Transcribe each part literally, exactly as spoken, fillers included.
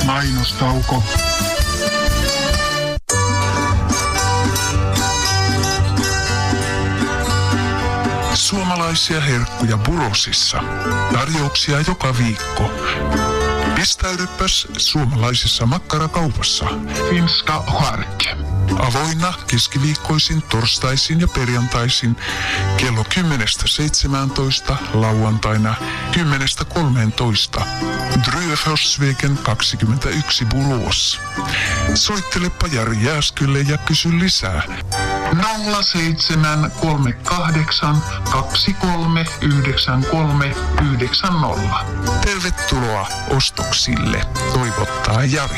Mainostauko. Suomalaisia herkkuja Burosissa. Tarjouksia joka viikko. Pistäydypäs suomalaisessa makkarakaupassa. Finska Harke. Avoinna keskiviikkoisin, torstaisin ja perjantaisin kello kymmenestä seitsemääntoista, lauantaina kymmenestä kolmeentoista. Dryefosvegen kaksikymmentäyksi Bulos. Soittelepa Jari Jääskylle ja kysy lisää. nolla seitsemän kolme kahdeksan kaksi kolme yhdeksän kolme yhdeksän nolla. Tervetuloa ostoksille, toivottaa Jari.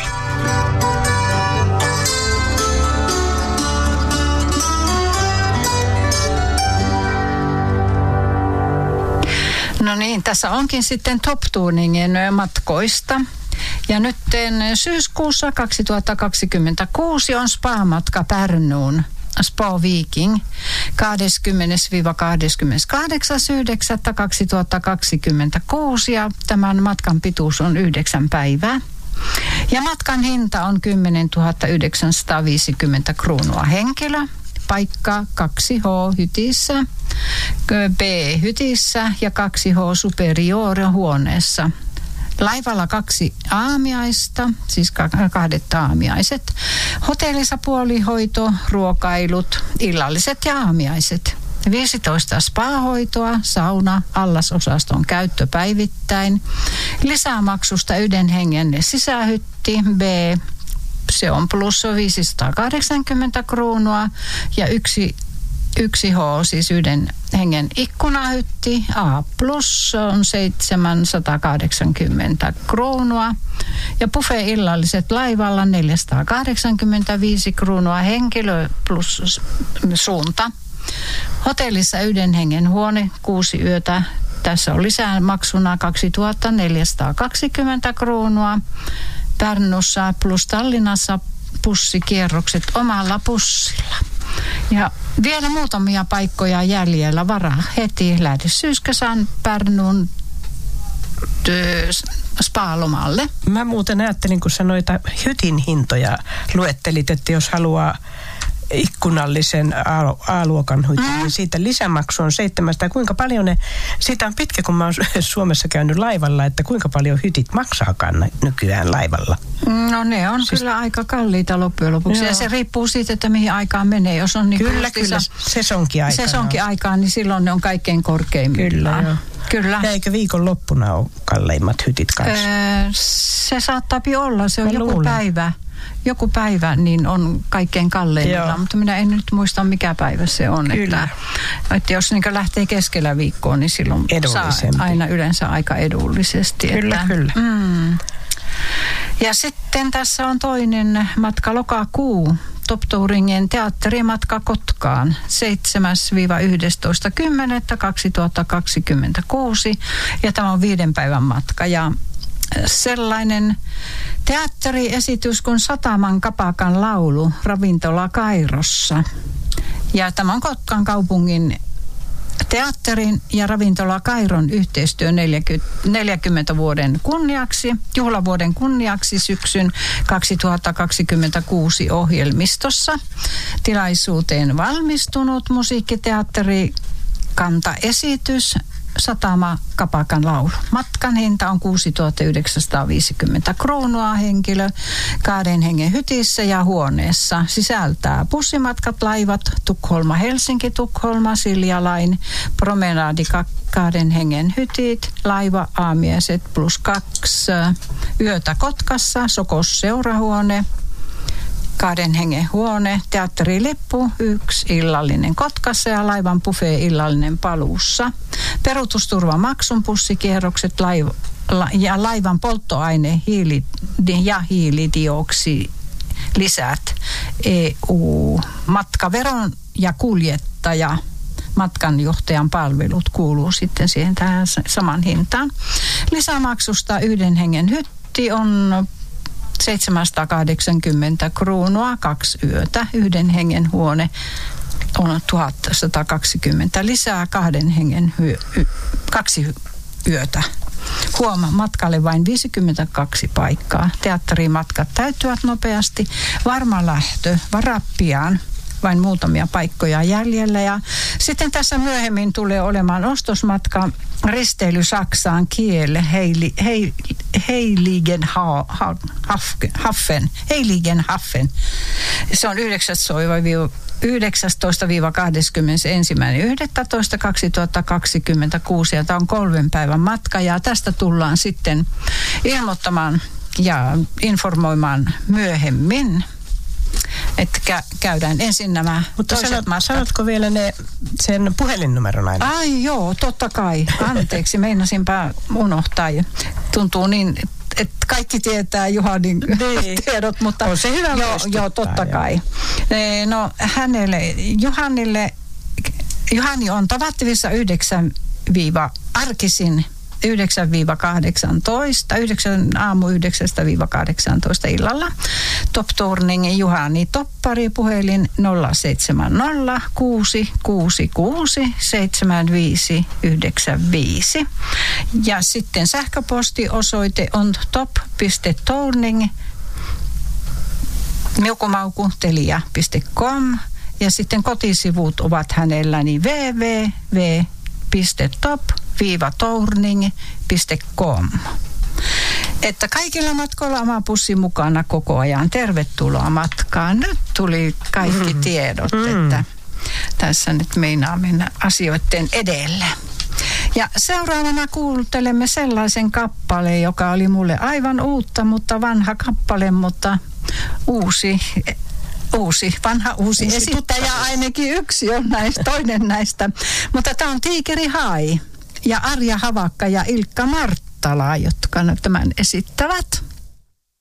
No niin, tässä onkin sitten Top Tuningin matkoista. Ja nyt syyskuussa kaksituhattakaksikymmentäkuusi on spa-matka Pärnuun. Spa Viking kahdeskymmenes kahdeskymmeneskahdeksas yhdeksättä kaksituhattakaksikymmentäkuusi ja tämän matkan pituus on yhdeksän päivää. Ja matkan hinta on kymmenentuhatta yhdeksänsataaviisikymmentä kruunua henkilö. Paikka kaksi H hytissä, B hytissä ja kaksi H superiore huoneessa. Laivalla kaksi aamiaista, siis kahdet aamiaiset. Hotellissa puolihoito, ruokailut, illalliset ja aamiaiset. viisitoista spa-hoitoa, sauna, allasosaston käyttö päivittäin. Lisämaksusta yhden hengen sisähytti, B. Se on plus viisisataakahdeksankymmentä kruunua ja yksi, yksi H, siis yhden hengen ikkunahytti. A plus on seitsemänsataakahdeksankymmentä kruunua ja buffet-illalliset laivalla neljäsataakahdeksankymmentäviisi kruunua henkilö plus suunta. Hotellissa yhden hengen huone, kuusi yötä. Tässä on lisämaksuna kaksituhatta neljäsataakaksikymmentä kruunua. Pärnussa plus Tallinnassa pussikierrokset omalla pussilla. Ja vielä muutamia paikkoja jäljellä. Varaa heti. Lähde Syyskesän Pärnuun spa-lomalle. Mä muuten ajattelin, kun sä noita hytin hintoja luettelit, että jos haluaa ikkunallisen A-luokan hytin, mm. niin siitä lisämaksu on seitsemästä. Kuinka paljon ne, siitä on pitkä, kun mä oon Suomessa käynyt laivalla, että kuinka paljon hytit maksaakaan nykyään laivalla? No ne on siis kyllä aika kalliita loppujen lopuksi. Joo. Ja se riippuu siitä, että mihin aikaan menee. Jos on niin kyllä, kyllä, sesonki-aikaan. Sesonki-aikaan, niin silloin ne on kaikkein korkeimmillaan. Kyllä, Kyllä. Ja eikö viikonloppuna ole kalleimmat hytit kanssa? Öö, se saattaa olla, se on mä joku luulen. päivä. Joku päivä niin on kaikkein kalleimmilla, mutta minä en nyt muista mikä päivä se on. Että, että jos niin lähtee keskellä viikkoa, niin silloin saa aina yleensä aika edullisesti. Kyllä, että, kyllä. Mm. Ja sitten tässä on toinen matka lokakuu. Top Touringin teatterimatka Kotkaan seitsemäs yhdestoista kymmenettä kaksituhattakaksikymmentäkuusi ja tämä on viiden päivän matka ja sellainen teatteriesitys kuin Sataman kapakan laulu ravintola Kairossa. Ja tämä on Kotkan kaupungin teatterin ja ravintola Kairon yhteistyö neljäkymmentä vuoden kunniaksi, juhlavuoden kunniaksi syksyn kaksituhattakaksikymmentäkuusi ohjelmistossa. Tilaisuuteen valmistunut musiikkiteatteri kantaesitys Satama kapakan laulu. Matkan hinta on kuusituhatta yhdeksänsataaviisikymmentä kruunua henkilö kahden hengen hytissä ja huoneessa. Sisältää bussimatkat, laivat, Tukholma, Helsinki, Tukholma, Siljalain, promenaadi kahden hengen hytit, laiva, aamieset plus kaksi yötä Kotkassa, Sokos seurahuone, kahden hengen huone, teatterilippu, yksi illallinen Kotkassa ja laivan buffet illallinen Paluussa. Peruutusturvamaksun pussikierrokset laiva, la, ja laivan polttoaine hiili, ja hiilidioksi lisät E U-matkaveron ja kuljettaja. Matkanjohtajan palvelut kuuluu sitten siihen tähän saman hintaan. Lisämaksusta yhden hengen hytti on seitsemänsataakahdeksankymmentä kruunua, kaksi yötä, yhden hengen huone on tuhatsata kaksikymmentä lisää, kahden hengen hyö, y, kaksi yötä. Huoma, matkalle vain viisikymmentäkaksi paikkaa. Teatterimatkat täyttyvät nopeasti. Varma lähtö, varaa pian. Vain muutamia paikkoja jäljellä. Ja sitten tässä myöhemmin tulee olemaan ostosmatka risteily Saksaan Kiel, Heili, Hei, Heiligenhafen. Heiligenhafen. Se on yhdeksästoista kahdeskymmenesensimmäinen yhdestoista kaksituhattakaksikymmentäkuusi ja tämä on kolmen päivän matka ja tästä tullaan sitten ilmoittamaan ja informoimaan myöhemmin. Että kä- käydään ensin nämä Mutta toiset sanot, matkat. sanotko vielä ne, sen puhelinnumeron aina? Ai joo, totta kai. Anteeksi, meinasinpä unohtaa. Tuntuu niin, että kaikki tietää Juhanin niin. tiedot, mutta on se hyvä joo, joo, totta jo. kai. No hänelle, Juhanille, Juhani on tavattavissa yhdeksän arkisin yhdeksän kahdeksantoista, yhdeksän aamu yhdeksästä kahdeksantoista illalla. Top Turning Juhani Toppari puhelin nolla seitsemän nolla kuusi kuusi kuusi seitsemän viisi yhdeksän viisi. Ja sitten sähköpostiosoite on top piste turning miukumaukutelia piste com ja sitten kotisivut ovat hänellä niin double-u double-u double-u piste top turning piste com. Että kaikilla matkoilla oma pussi mukana koko ajan. Tervetuloa matkaan. Nyt tuli kaikki mm. tiedot, mm. että tässä nyt meinaa mennä asioiden edelle. Ja seuraavana kuuntelemme sellaisen kappaleen, joka oli mulle aivan uutta, mutta vanha kappale, mutta uusi Uusi, vanha uusi, uusi esittäjä, tuttu. Ainakin yksi on näistä, toinen näistä. Mutta tämä on Tiikeri Hai ja Arja Havakka ja Ilkka Marttala, jotka tämän esittävät.